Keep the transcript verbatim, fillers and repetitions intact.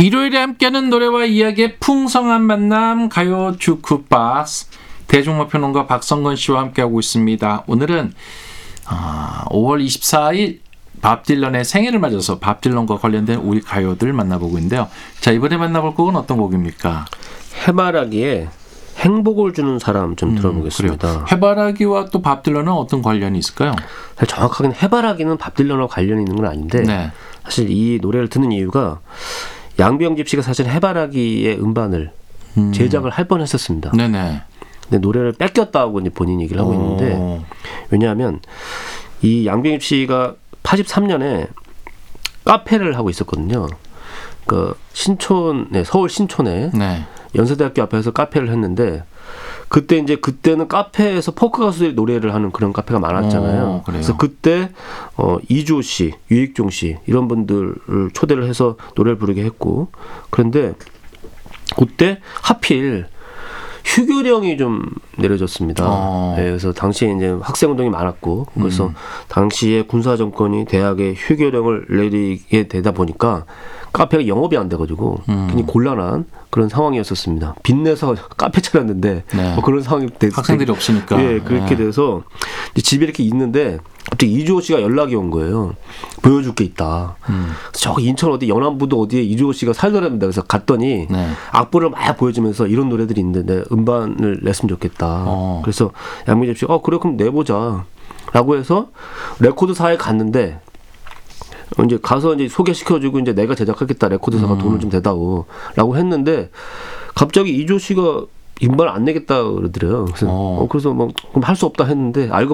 일요일에 함께하는 노래와 이야기의 풍성한 만남 가요 주크박스 대중음악평론가 박성건 씨와 함께하고 있습니다. 오늘은 오월 이십사일 밥 딜런의 생일을 맞아서 밥 딜런과 관련된 우리 가요들 만나보고 있는데요. 자, 이번에 만나볼 곡은 어떤 곡입니까? 해바라기에 행복을 주는 사람 좀 음, 들어보겠습니다. 그래요. 해바라기와 또 밥 딜런은 어떤 관련이 있을까요? 사실 정확하게는 해바라기는 밥 딜런과 관련이 있는 건 아닌데 네. 사실 이 노래를 듣는 이유가 양비영 집시가 사실 해바라기의 음반을 음. 제작을 할 뻔했었습니다. 네네. 근데 노래를 뺏겼다고 이제 본인 얘기를 하고 있는데 왜냐하면 이 양비영 집시가 팔십삼년에 카페를 하고 있었거든요. 그 신촌, 네, 서울 신촌에 네. 연세대학교 앞에서 카페를 했는데 그때 이제 그때는 카페에서 포크 가수들이 노래를 하는 그런 카페가 많았잖아요. 오, 그래서 그때 어, 이주호 씨, 유익종 씨 이런 분들을 초대를 해서 노래를 부르게 했고 그런데 그때 하필 휴교령이 좀 내려졌습니다. 어. 네, 그래서 당시에 이제 학생운동이 많았고, 그래서 음. 당시에 군사정권이 대학에 휴교령을 내리게 되다 보니까 카페가 영업이 안 돼가지고 음. 굉장히 곤란한 그런 상황이었었습니다. 빚내서 카페 차렸는데 네. 뭐 그런 상황이 되, 학생들이 없으니까. 예, 그렇게 네. 돼서 집에 이렇게 있는데 갑자기 이주호 씨가 연락이 온 거예요. 보여줄 게 있다. 음. 저 인천 어디 연안부도 어디에 이주호 씨가 살더랍니다. 그래서 갔더니 네. 악보를 막 보여주면서 이런 노래들이 있는데 내 음반을 냈으면 좋겠다. 어. 그래서 양민재 씨가 어 그래 그럼 내보자. 라고 해서 레코드사에 갔는데 이제 가서 이제 소개시켜주고 이제 내가 제작하겠다. 레코드사가 음. 돈을 좀 대다오. 라고 했는데 갑자기 이주호 씨가 음반 안 내겠다 그러더래요. 그래서, 어. 어, 그래서 뭐 할 수 없다 했는데 알고